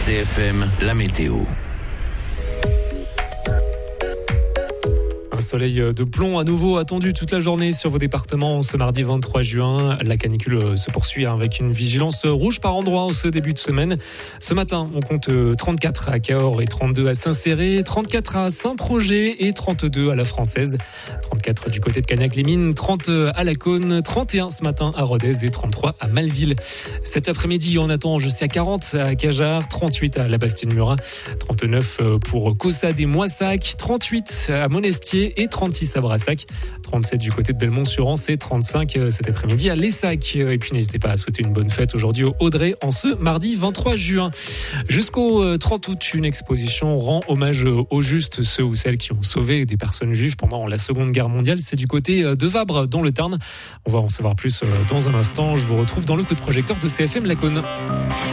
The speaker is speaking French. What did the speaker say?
CFM, la météo. Un soleil de plomb à nouveau attendu toute la journée sur vos départements ce mardi 23 juin. La canicule se poursuit avec une vigilance rouge par endroits en ce début de semaine. Ce matin, on compte 34 à Cahors et 32 à Saint-Céré, 34 à Saint-Projet et 32 à la Française. 34 du côté de Cagnac-les-Mines, 30 à la Cône, 31 ce matin à Rodez et 33 à Malville. Cet après-midi, on attend jusqu'à 40 à Cajarc, 38 à la Bastide-Murat, 39 pour Caussade et Moissac, 38 à Monestier et 36 à Brassac, 37 du côté de Belmont-sur-Anse et 35 cet après-midi à Lessac. Et puis n'hésitez pas à souhaiter une bonne fête aujourd'hui au Audrey en ce mardi 23 juin. Jusqu'au 30 août, une exposition rend hommage aux justes, ceux ou celles qui ont sauvé des personnes juives pendant la Seconde Guerre mondiale. C'est du côté de Vabre, dans le Tarn. On va en savoir plus dans un instant. Je vous retrouve dans le coup de projecteur de CFM La Cône.